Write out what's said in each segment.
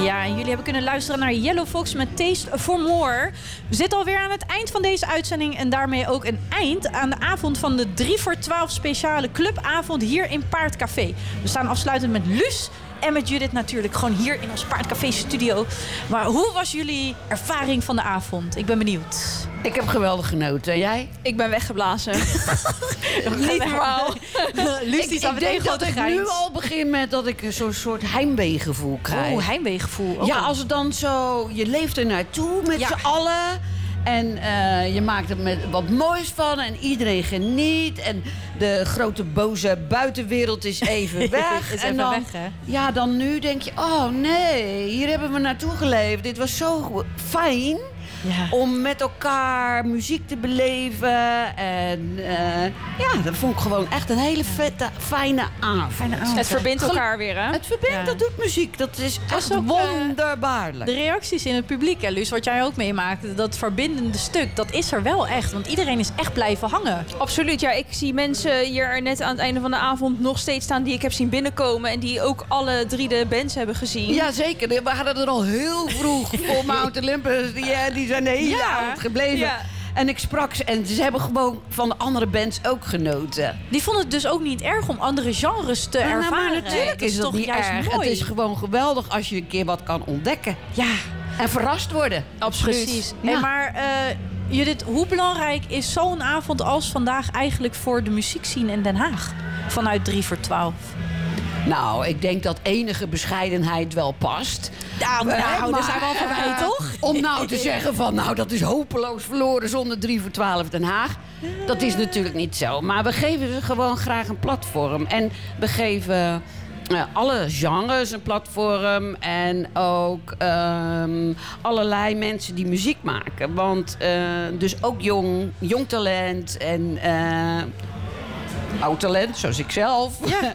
Ja, en jullie hebben kunnen luisteren naar Yellow Fox met Taste for More. We zitten alweer aan het eind van deze uitzending en daarmee ook een eind aan de avond van de 3 voor 12 speciale clubavond hier in Paardcafé. We staan afsluitend met Luus en met Judith natuurlijk gewoon hier in ons Paardcafé studio. Maar hoe was jullie ervaring van de avond? Ik ben benieuwd. Ik heb geweldig genoten. En jij? Ik ben weggeblazen. Niet normaal. Luus die staat met één grote ik grijns. nu al begin met dat ik zo'n soort heimweegevoel krijg. Oh, heimweegevoel. Ja, als het dan zo... Je leeft er naartoe met z'n allen. En je maakt er met wat moois van. En iedereen geniet. En de grote boze buitenwereld is even weg. Is en even dan, weg, hè? Ja, dan nu denk je... Oh nee, hier hebben we naartoe geleefd. Dit was zo fijn. Ja. Om met elkaar muziek te beleven. En dat vond ik gewoon echt een hele vette, fijne avond. Het verbindt elkaar weer, hè? Het verbindt, dat doet muziek. Dat is echt ook, wonderbaarlijk. De reacties in het publiek, hè, Luus, wat jij ook meemaakte, dat verbindende stuk, dat is er wel echt. Want iedereen is echt blijven hangen. Absoluut, ja. Ik zie mensen hier net aan het einde van de avond nog steeds staan die ik heb zien binnenkomen. En die ook alle 3 de bands hebben gezien. Ja, zeker. We hadden er al heel vroeg voor Mount Olympus. Die zijn de hele avond gebleven. Ja. En ik sprak ze en ze hebben gewoon van de andere bands ook genoten. Die vonden het dus ook niet erg om andere genres te ervaren. Maar natuurlijk is dat toch niet juist erg. mooi. Het is gewoon geweldig als je een keer wat kan ontdekken. Ja. En verrast worden. Absoluut. Precies. Ja. Hey, maar Judith, hoe belangrijk is zo'n avond als vandaag eigenlijk voor de muziekscene in Den Haag? Vanuit 3 voor 12. Nou, ik denk dat enige bescheidenheid wel past. Nou, daar zijn we al voorbij, toch? Om nou te zeggen van, nou, dat is hopeloos verloren zonder 3 voor 12 Den Haag. Dat is natuurlijk niet zo. Maar we geven ze gewoon graag een platform. En we geven alle genres een platform. En ook allerlei mensen die muziek maken. Want dus ook jong talent en oud talent, zoals ik zelf. Ja.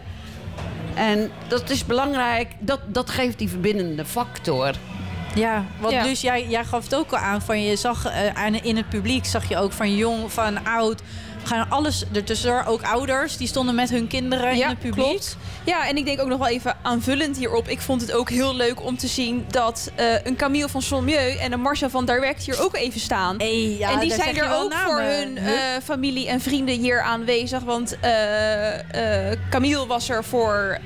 En dat is belangrijk. Dat geeft die verbindende factor. Ja, want Luus, jij gaf het ook al aan. Van je zag in het publiek zag je ook van jong, van oud. Gaan alles ertussendoor. Ook ouders, die stonden met hun kinderen in het publiek. Klopt. Ja, en ik denk ook nog wel even aanvullend hierop. Ik vond het ook heel leuk om te zien dat een Camille van Solmieu en een Marcia van Direct hier ook even staan. Hey, ja, en die zijn er ook voor hun familie en vrienden hier aanwezig. Want Camille was er voor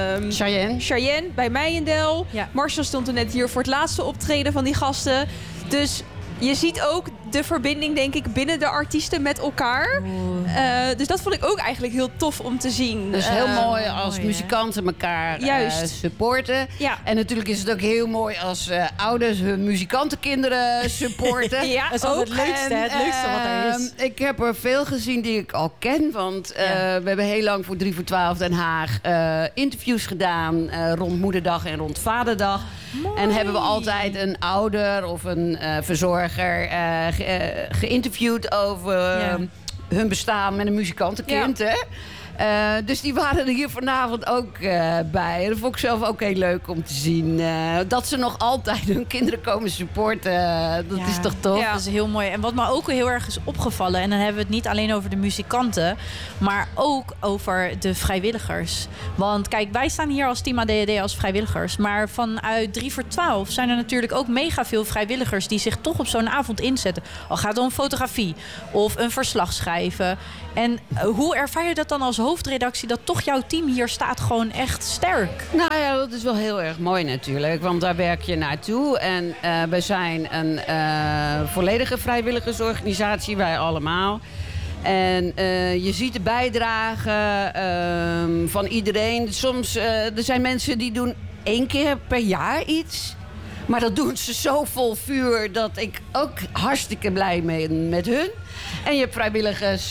Cheyenne bij Meijendel. Ja. Marcia stond er net hier voor het laatste optreden van die gasten. Dus je ziet ook de verbinding, denk ik, binnen de artiesten met elkaar. Dus dat vond ik ook eigenlijk heel tof om te zien. Dus heel mooi als muzikanten elkaar supporten. Ja. En natuurlijk is het ook heel mooi als ouders hun muzikantenkinderen supporten. Ja, dat is altijd het leukste, het leukste wat er is. Ik heb er veel gezien die ik al ken. Want we hebben heel lang voor 3 voor 12 Den Haag interviews gedaan rond Moederdag en rond Vaderdag. Mooi. En hebben we altijd een ouder of een verzorger geïnterviewd over hun bestaan met een muzikantenkind. Ja. Dus die waren er hier vanavond ook bij. En dat vond ik zelf ook heel leuk om te zien. Dat ze nog altijd hun kinderen komen supporten. Dat is toch tof? Ja, dat is heel mooi. En wat me ook heel erg is opgevallen... en dan hebben we het niet alleen over de muzikanten... maar ook over de vrijwilligers. Want kijk, wij staan hier als Team ADHD als vrijwilligers... maar vanuit 3 voor 12 zijn er natuurlijk ook mega veel vrijwilligers... die zich toch op zo'n avond inzetten. Al gaat het om fotografie of een verslag schrijven... En hoe ervaar je dat dan als hoofdredactie... dat toch jouw team hier staat gewoon echt sterk? Nou ja, dat is wel heel erg mooi natuurlijk. Want daar werk je naartoe. En we zijn een volledige vrijwilligersorganisatie. Wij allemaal. En je ziet de bijdrage van iedereen. Soms er zijn mensen die doen 1 keer per jaar iets... Maar dat doen ze zo vol vuur dat ik ook hartstikke blij ben met hun. En je hebt vrijwilligers,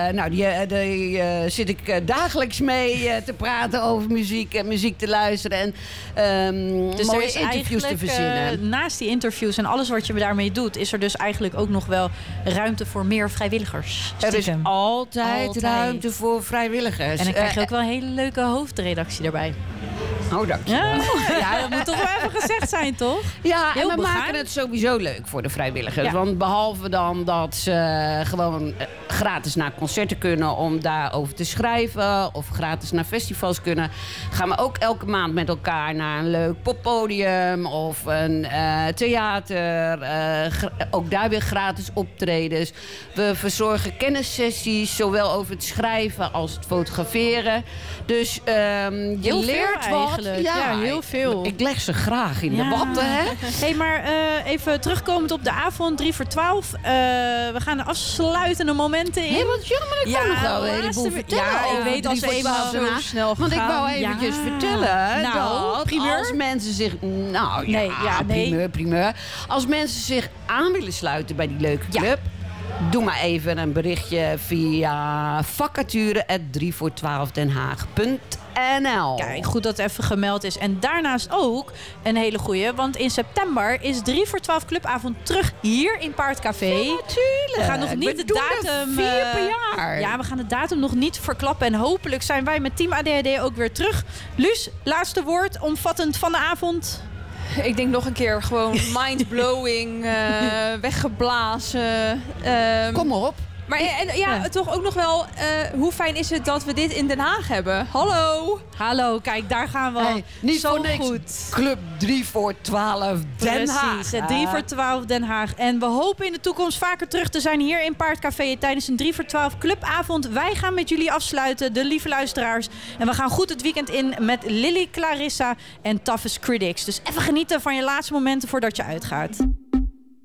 die zit ik dagelijks mee te praten over muziek en muziek te luisteren. En dus mooie interviews te verzinnen. Naast die interviews en alles wat je daarmee doet... is er dus eigenlijk ook nog wel ruimte voor meer vrijwilligers. Er is altijd ruimte voor vrijwilligers. En dan krijg je ook wel een hele leuke hoofdredactie erbij. Oh, dankjewel. Ja, dat moet toch wel even gezegd zijn, toch? Ja, heel en we maken het sowieso leuk voor de vrijwilligers. Ja. Want behalve dan dat ze gewoon gratis naar concerten kunnen om daarover te schrijven, of gratis naar festivals kunnen, gaan we ook elke maand met elkaar naar een leuk poppodium of een theater. Ook daar weer gratis optredens. We verzorgen kennissessies, zowel over het schrijven als het fotograferen. Dus je leert wat. Ja, heel veel. Ik leg ze graag in de watten, hè? Hey, maar even terugkomend op de avond, 3 voor 12. We gaan de afsluitende momenten in. Hé, wat jammer, ik kan nog wel een heleboel vertellen. Ja, ik weet als we eenmaal zo snel gaan. Want ik wou eventjes vertellen dat primeur? Als mensen zich... primeur. Als mensen zich aan willen sluiten bij die leuke club, doe maar even een berichtje via vacature@3voor12denhaag.nl. Kijk, goed dat het even gemeld is. En daarnaast ook een hele goeie. Want in september is 3 voor 12 clubavond terug hier in Paardcafé. Ja, natuurlijk. We gaan nog niet de datum... 4 per jaar. Ja, we gaan de datum nog niet verklappen. En hopelijk zijn wij met Team ADHD ook weer terug. Luus, laatste woord, omvattend van de avond. Ik denk nog een keer gewoon mind-blowing, weggeblazen. Kom op. Maar toch ook nog wel, hoe fijn is het dat we dit in Den Haag hebben? Hallo, kijk, daar gaan we. Hey, niet zo voor niks. Goed. Club 3 voor 12 Den Haag. Precies, 3 voor 12 Den Haag. En we hopen in de toekomst vaker terug te zijn hier in Paardcafé tijdens een 3 voor 12 clubavond. Wij gaan met jullie afsluiten, de lieve luisteraars. En we gaan goed het weekend in met Lily, Clarissa en Toughest Critics. Dus even genieten van je laatste momenten voordat je uitgaat.